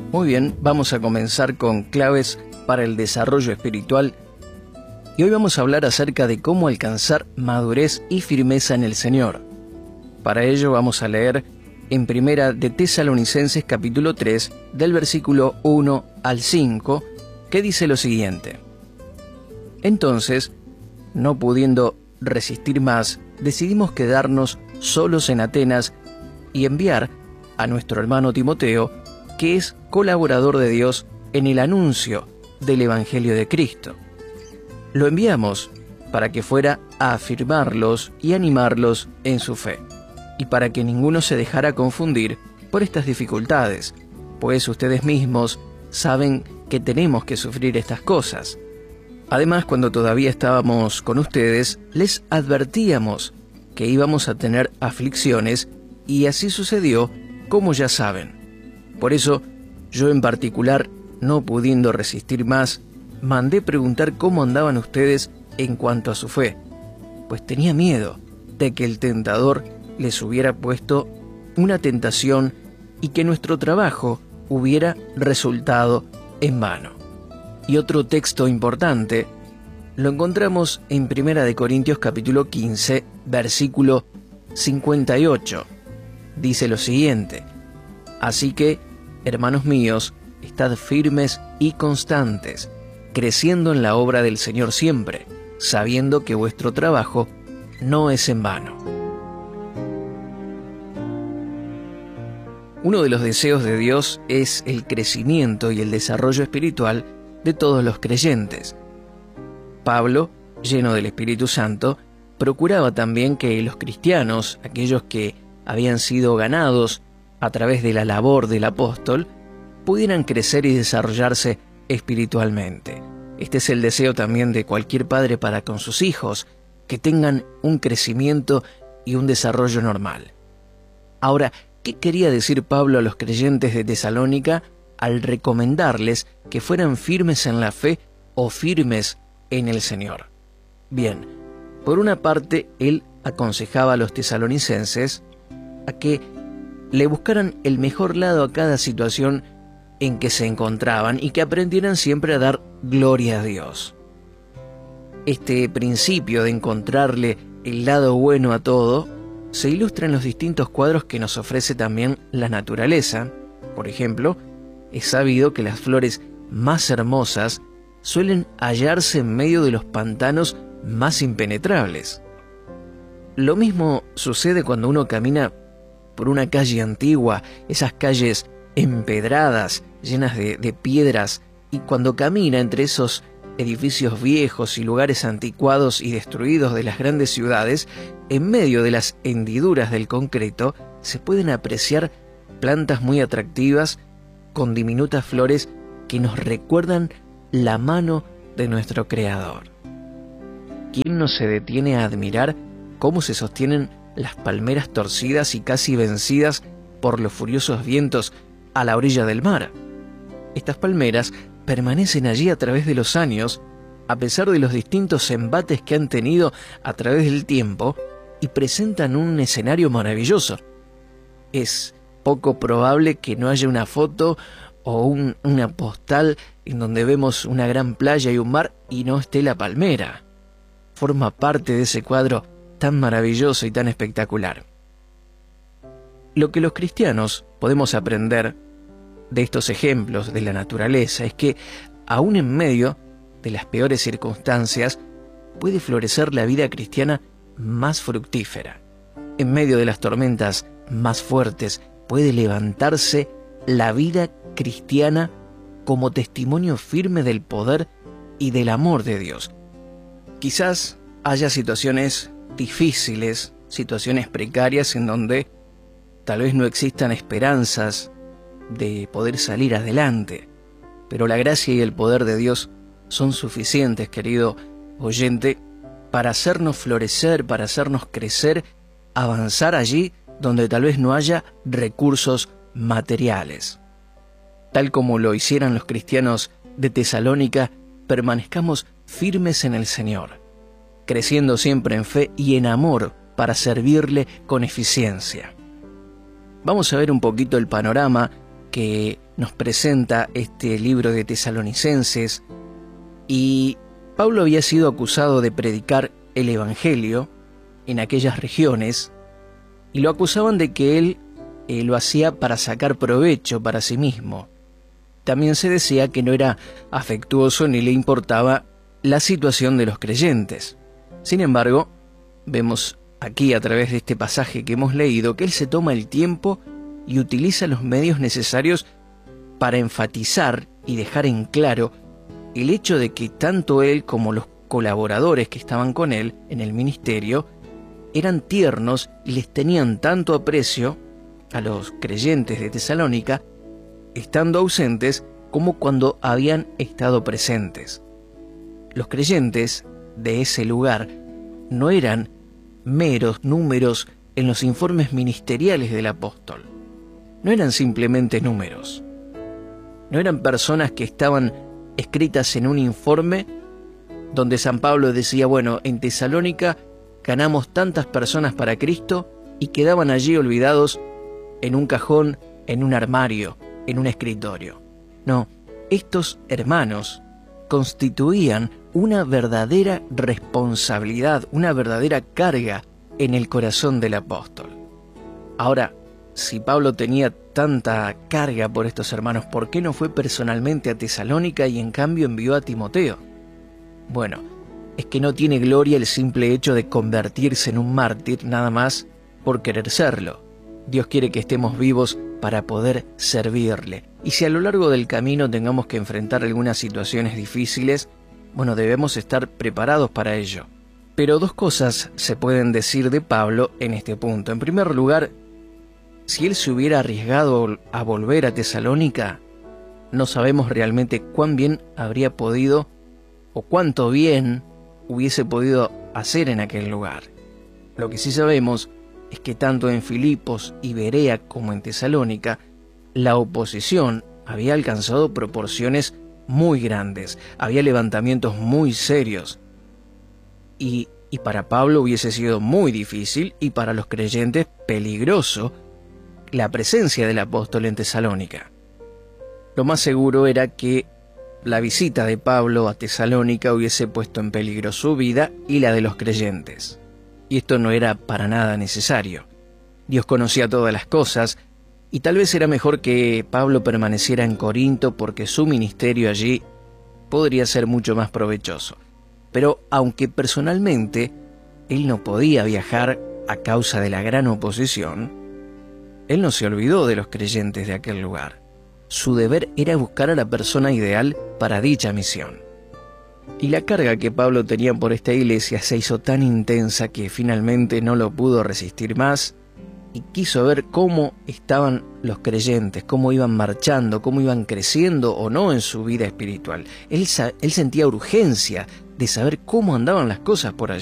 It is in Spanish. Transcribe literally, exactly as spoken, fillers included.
Muy bien, vamos a comenzar con claves para el desarrollo espiritual y hoy vamos a hablar acerca de cómo alcanzar madurez y firmeza en el Señor. Para ello vamos a leer en Primera de Tesalonicenses capítulo tres del versículo uno al cinco, que dice lo siguiente: Entonces, no pudiendo resistir más, decidimos quedarnos solos en Atenas y enviar a nuestro hermano Timoteo, que es colaborador de Dios en el anuncio del Evangelio de Cristo. Lo enviamos para que fuera a afirmarlos y animarlos en su fe, y para que ninguno se dejara confundir por estas dificultades, pues ustedes mismos saben que tenemos que sufrir estas cosas. Además, cuando todavía estábamos con ustedes, les advertíamos que íbamos a tener aflicciones, y así sucedió, como ya saben. Por eso, yo en particular, no pudiendo resistir más, mandé preguntar cómo andaban ustedes en cuanto a su fe, pues tenía miedo de que el tentador les hubiera puesto una tentación y que nuestro trabajo hubiera resultado en vano. Y otro texto importante lo encontramos en Primera de Corintios capítulo quince, versículo cincuenta y ocho. Dice lo siguiente: Así que, hermanos míos, estad firmes y constantes, creciendo en la obra del Señor siempre, sabiendo que vuestro trabajo no es en vano. Uno de los deseos de Dios es el crecimiento y el desarrollo espiritual de todos los creyentes. Pablo, lleno del Espíritu Santo, procuraba también que los cristianos, aquellos que habían sido ganados a través de la labor del apóstol, pudieran crecer y desarrollarse espiritualmente. Este es el deseo también de cualquier padre para con sus hijos, que tengan un crecimiento y un desarrollo normal. Ahora, ¿qué quería decir Pablo a los creyentes de Tesalónica al recomendarles que fueran firmes en la fe o firmes en el Señor? Bien, por una parte, él aconsejaba a los tesalonicenses a que le buscaran el mejor lado a cada situación en que se encontraban y que aprendieran siempre a dar gloria a Dios. Este principio de encontrarle el lado bueno a todo se ilustra en los distintos cuadros que nos ofrece también la naturaleza. Por ejemplo, es sabido que las flores más hermosas suelen hallarse en medio de los pantanos más impenetrables. Lo mismo sucede cuando uno camina por una calle antigua, esas calles empedradas, llenas de, de piedras, y cuando camina entre esos edificios viejos y lugares anticuados y destruidos de las grandes ciudades, en medio de las hendiduras del concreto, se pueden apreciar plantas muy atractivas con diminutas flores que nos recuerdan la mano de nuestro Creador. ¿Quién no se detiene a admirar cómo se sostienen las palmeras torcidas y casi vencidas por los furiosos vientos a la orilla del mar? Estas palmeras permanecen allí a través de los años, a pesar de los distintos embates que han tenido a través del tiempo, y presentan un escenario maravilloso. Es poco probable que no haya una foto o un, una postal en donde vemos una gran playa y un mar y no esté la palmera. Forma parte de ese cuadro tan maravilloso y tan espectacular. Lo que los cristianos podemos aprender de estos ejemplos de la naturaleza es que, aún en medio de las peores circunstancias, puede florecer la vida cristiana más fructífera. En medio de las tormentas más fuertes puede levantarse la vida cristiana como testimonio firme del poder y del amor de Dios. Quizás haya situaciones difíciles, situaciones precarias en donde tal vez no existan esperanzas de poder salir adelante, pero la gracia y el poder de Dios son suficientes, querido oyente, para hacernos florecer, para hacernos crecer, avanzar allí donde tal vez no haya recursos materiales. Tal como lo hicieran los cristianos de Tesalónica, permanezcamos firmes en el Señor, creciendo siempre en fe y en amor para servirle con eficiencia. Vamos a ver un poquito el panorama que nos presenta este libro de Tesalonicenses, y Pablo había sido acusado de predicar el Evangelio en aquellas regiones, y lo acusaban de que él eh, lo hacía para sacar provecho para sí mismo. También se decía que no era afectuoso ni le importaba la situación de los creyentes. Sin embargo, vemos aquí a través de este pasaje que hemos leído que él se toma el tiempo y utiliza los medios necesarios para enfatizar y dejar en claro el hecho de que tanto él como los colaboradores que estaban con él en el ministerio eran tiernos y les tenían tanto aprecio a los creyentes de Tesalónica, estando ausentes como cuando habían estado presentes. Los creyentes de ese lugar no eran meros números en los informes ministeriales del apóstol. No eran simplemente números. No eran personas que estaban escritas en un informe donde San Pablo decía, bueno, en Tesalónica ganamos tantas personas para Cristo, y quedaban allí olvidados en un cajón, en un armario, en un escritorio. No, estos hermanos constituían una verdadera responsabilidad, una verdadera carga en el corazón del apóstol. Ahora, si Pablo tenía tanta carga por estos hermanos, ¿por qué no fue personalmente a Tesalónica y en cambio envió a Timoteo? Bueno, es que no tiene gloria el simple hecho de convertirse en un mártir nada más por querer serlo. Dios quiere que estemos vivos para poder servirle. Y si a lo largo del camino tengamos que enfrentar algunas situaciones difíciles, bueno, debemos estar preparados para ello. Pero dos cosas se pueden decir de Pablo en este punto. En primer lugar, si él se hubiera arriesgado a volver a Tesalónica, no sabemos realmente cuán bien habría podido o cuánto bien hubiese podido hacer en aquel lugar. Lo que sí sabemos es que tanto en Filipos y Berea como en Tesalónica, la oposición había alcanzado proporciones muy grandes, había levantamientos muy serios, y, y para Pablo hubiese sido muy difícil, y para los creyentes peligroso, la presencia del apóstol en Tesalónica. Lo más seguro era que la visita de Pablo a Tesalónica hubiese puesto en peligro su vida y la de los creyentes. Y esto no era para nada necesario. Dios conocía todas las cosas, y tal vez era mejor que Pablo permaneciera en Corinto porque su ministerio allí podría ser mucho más provechoso. Pero aunque personalmente él no podía viajar a causa de la gran oposición, él no se olvidó de los creyentes de aquel lugar. Su deber era buscar a la persona ideal para dicha misión. Y la carga que Pablo tenía por esta iglesia se hizo tan intensa que finalmente no lo pudo resistir más y quiso ver cómo estaban los creyentes, cómo iban marchando, cómo iban creciendo o no en su vida espiritual. Él, él sentía urgencia de saber cómo andaban las cosas por allí.